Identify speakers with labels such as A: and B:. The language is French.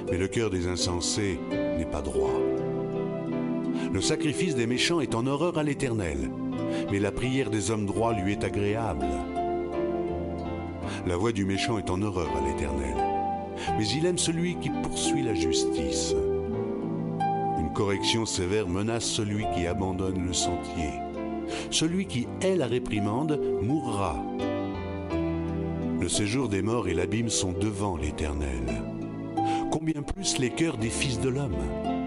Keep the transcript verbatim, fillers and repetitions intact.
A: mais le cœur des insensés n'est pas droit. Le sacrifice des méchants est en horreur à l'Éternel, mais la prière des hommes droits lui est agréable. La voix du méchant est en horreur à l'Éternel, mais il aime celui qui poursuit la justice. Une correction sévère menace celui qui abandonne le sentier. Celui qui hait la réprimande mourra. Le séjour des morts et l'abîme sont devant l'Éternel. Combien plus les cœurs des fils de l'homme?